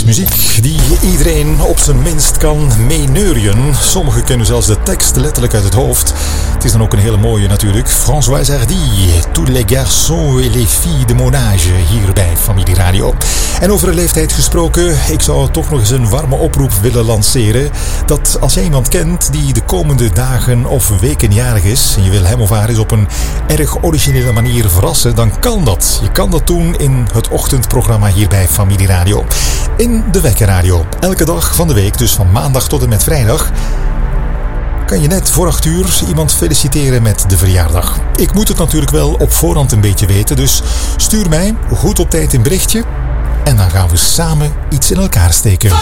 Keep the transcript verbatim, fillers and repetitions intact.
is muziek die iedereen op zijn minst kan meeneurien. Sommigen kennen zelfs de tekst letterlijk uit het hoofd. Het is dan ook een hele mooie natuurlijk. Françoise Hardy, tous les garçons et les filles de mon âge, hier bij Familie Radio. En over de leeftijd gesproken, ik zou toch nog eens een warme oproep willen lanceren. Dat als jij iemand kent die de komende dagen of weken jarig is en je wil hem of haar eens op een erg originele manier verrassen, dan kan dat. Je kan dat doen in het ochtendprogramma hier bij Familie Radio. In de Wekker Radio. Elke dag van de week, dus van maandag tot en met vrijdag, kan je net voor acht uur iemand feliciteren met de verjaardag. Ik moet het natuurlijk wel op voorhand een beetje weten, dus stuur mij goed op tijd een berichtje en dan gaan we samen iets in elkaar steken.